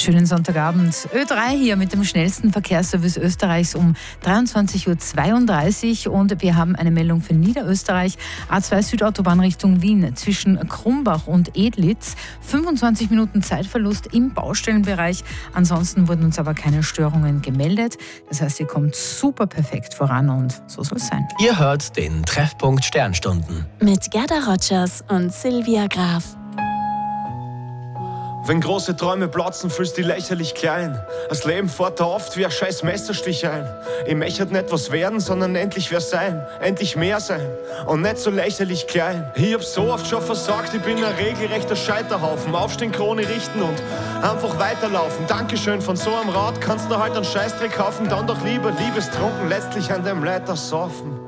Schönen Sonntagabend. Ö3 hier mit dem schnellsten Verkehrsservice Österreichs um 23.32 Uhr und wir haben eine Meldung für Niederösterreich. A2 Südautobahn Richtung Wien zwischen Krumbach und Edlitz. 25 Minuten Zeitverlust im Baustellenbereich. Ansonsten wurden uns aber keine Störungen gemeldet. Das heißt, ihr kommt super perfekt voran und so soll es sein. Ihr hört den Treffpunkt Sternstunden. Mit Gerda Rogers und Silvia Graf. Wenn große Träume platzen, fühlst du dich lächerlich klein. Das Leben fährt da oft wie ein scheiß Messerstich ein. Ich möchte nicht was werden, sondern endlich wer sein. Endlich mehr sein und nicht so lächerlich klein. Ich hab so oft schon versagt, ich bin ein regelrechter Scheiterhaufen. Aufstehen, Krone richten und einfach weiterlaufen. Dankeschön, von so einem Rat kannst du halt einen Scheißdreck kaufen. Dann doch lieber liebestrunken, letztlich an dem Leiter saufen.